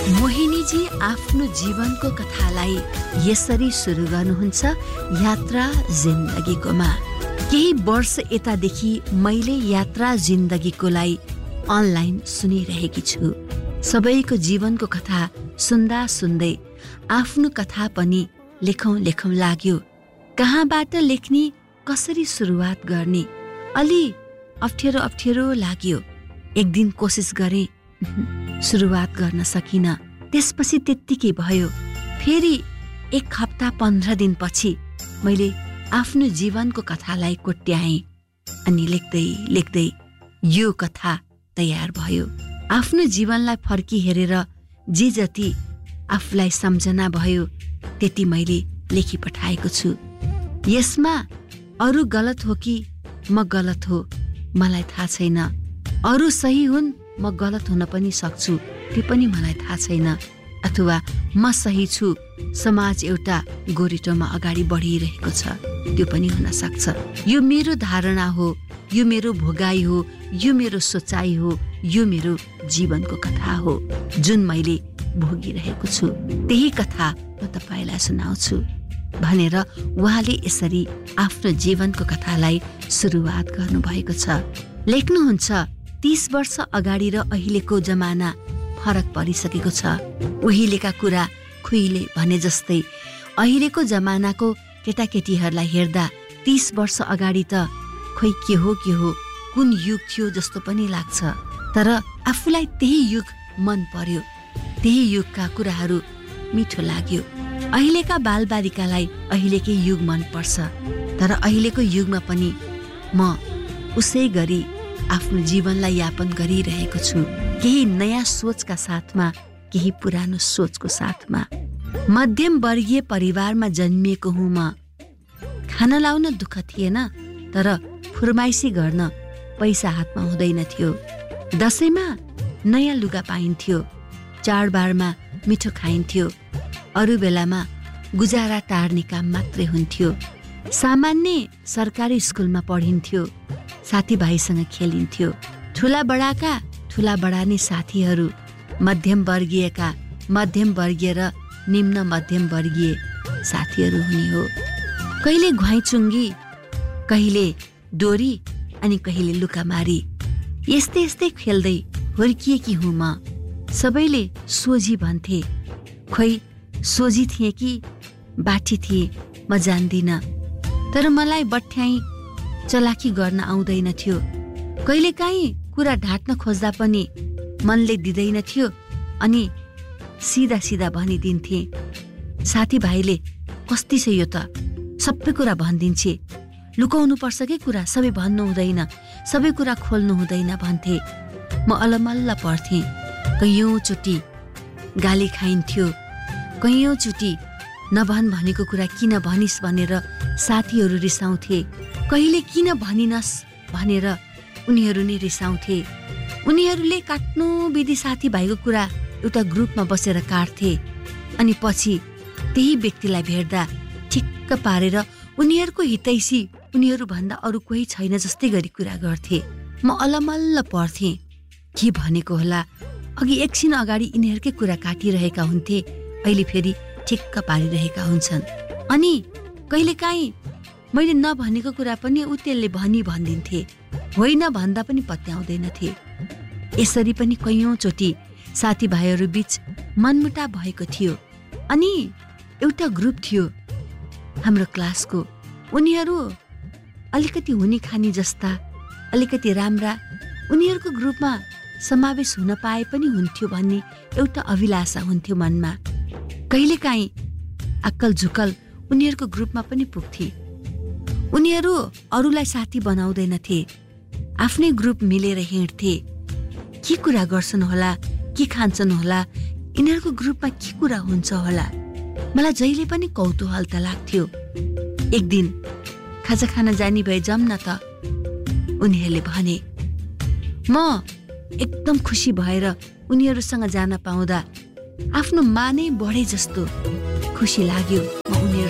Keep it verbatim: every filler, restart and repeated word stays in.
मोहिनीजी आफ्नो जीवनको कथालाई यसरी सुरु गर्नुहुन्छ यात्रा जिन्दगीकोमा। केही वर्ष यतादेखि मैले यात्रा जिन्दगीकोलाई अनलाइन सुनिरहेकी छु। सबैको जीवनको कथा सुन्दा सुन्दै आफ्नो कथा पनि लेखौं लेखौं लाग्यो। कहाँबाट लेख्ने, कसरी सुरुवात गर्ने, अलि अप्ठ्यारो अप्ठ्यारो लाग्यो। एक दिन कोसिस गरे, सुरुवात गर्न सकिन। त्यसपछि त्यत्तिकै भयो। फेरि एक हप्ता पन्ध्र दिनपछि मैले आफ्नो जीवनको कथालाई कोट्याएँ अनि लेख्दै लेख्दै यो कथा तयार भयो। आफ्नो जीवनलाई फर्की हेरेर जे जति आफूलाई सम्झना भयो त्यति मैले लेखी पठाएको छु। यसमा अरू गलत हो कि म गलत हो मलाई थाहा छैन। अरू सही हुन्, म गलत हुन पनि सक्छु, त्यो पनि मलाई थाहा छैन। अथवा म सही छु, समाज एउटा गोरिटोमा अगाडि बढिरहेको छ, त्यो पनि हुन सक्छ। यो मेरो धारणा हो, यो मेरो भोगाई हो, यो मेरो सोचाइ हो, यो मेरो जीवनको कथा हो जुन मैले भोगिरहेको छु। त्यही कथा म तपाईलाई सुनाउँछु भनेर उहाँले यसरी आफ्नो जीवनको कथालाई सुरुवात गर्नुभएको छ। लेख्नुहुन्छ, तीस वर्ष अगाडि र अहिलेको जमाना फरक परिसकेको छ। उहिलेका कुरा खुइले भने जस्तै अहिलेको जमानाको केटाकेटीहरूलाई हेर्दा तीस वर्ष अगाडि त खोइ के हो के हो, कुन युग थियो जस्तो पनि लाग्छ। तर आफूलाई त्यही युग मन पर्यो, त्यही युगका कुराहरू मिठो लाग्यो। अहिलेका बालबालिकालाई अहिलेकै युग मन पर्छ, तर अहिलेको युगमा पनि म उसै गरी आफ्नो जीवनलाई यापन गरिरहेको छु। केही नयाँ सोचका साथमा, केही पुरानो सोचको साथमा। मध्यम वर्गीय परिवारमा जन्मिएको हुँ म। खाना लाउन दुःख थिएन, तर फुर्माइसी गर्न पैसा हातमा हुँदैन थियो। दसैँमा नयाँ लुगा पाइन्थ्यो, चाडबाडमा मिठो खाइन्थ्यो, अरू बेलामा गुजारा टार्ने काम मात्रै हुन्थ्यो। सामान्य सरकारी स्कुलमा पढिन्थ्यो, साथीभाइसँग खेलिन्थ्यो। ठुला बडाका ठुला बडा नै साथीहरू, मध्यम वर्गीयका मध्यम वर्गीय र निम्न मध्यम वर्गीय साथीहरू हुने हो। कहिले घुवाइचुङ्गी, कहिले डोरी अनि कहिले लुकामारी, यस्तै यस्तै खेल्दै हुर्किएकी हुँ म। सबैले सोझी भन्थे, खोइ सोझी थिए कि बाठी थिए म जान्दिन। तर मलाई बठ्याई चलाकी गर्न आउँदैन थियो। कहिलेकाहीँ कुरा ढाट्न खोज्दा पनि मनले दिँदैन थियो अनि सिधा सिधा भनिदिन्थे। साथीभाइले कस्ती छ यो त, सबै कुरा भनिदिन्छे, लुकाउनु पर्छ कि कुरा, सबै भन्नु हुँदैन, सबै कुरा खोल्नु हुँदैन भन्थे। म अलमल्ल पर्थेँ। कैयौँ चोटि गाली खाइन्थ्यो, कैयौँ चोटि नभन भनेको कुरा किन भनिस् भनेर साथीहरू रिसाउँथे। कहिले किन भनिनस् भनेर उनीहरू नै रिसाउँथे। उनीहरूले काट्नु विधि साथीभाइको कुरा एउटा ग्रुपमा बसेर काट्थे अनि पछि त्यही व्यक्तिलाई भेट्दा ठिक्क पारेर उनीहरूको हितैषी, उनीहरू भन्दा अरू कोही छैन जस्तै गरी कुरा गर्थे। म अलमल्ल पर्थेँ, के भनेको होला। अघि एकछिन अगाडि यिनीहरूकै कुरा काटिरहेका हुन्थे, अहिले फेरि ठिक्क पारिरहेका हुन्छन्। अनि कहिलेकाहीँ मैले नभनेको कुरा पनि उ त्यसले भनी भनिदिन्थे, होइन भन्दा पनि पत्याउँदैनथे। यसरी पनि कैयौँ चोटि साथीभाइहरू बीच मनमुटाव भएको थियो। अनि एउटा ग्रुप थियो हाम्रो क्लासको, उनीहरू अलिकति हुने खानी जस्ता, अलिकति राम्रा, उनीहरूको ग्रुपमा समावेश हुन पाए पनि हुन्थ्यो भन्ने एउटा अभिलाषा हुन्थ्यो मनमा। कहिलेकाहीँ अक्कल झुक्कल उनीहरूको ग्रुपमा पनि पुग्थे। उनीहरू अरूलाई साथी बनाउँदैनथे, आफ्नै ग्रुप मिलेर हिँड्थे। के कुरा गर्छन् होला, के खान्छन् होला, यिनीहरूको ग्रुपमा के कुरा हुन्छ होला, मलाई जहिले पनि कौतूहल त लाग्थ्यो। एक दिन खाजा खान जाने भए जाऊँ न त, उनीहरूले भने। म एकदम खुसी भएर उनीहरूसँग जान पाउँदा आफ्नो मानै बढे जस्तो खुसी लाग्यो। म उनीहरू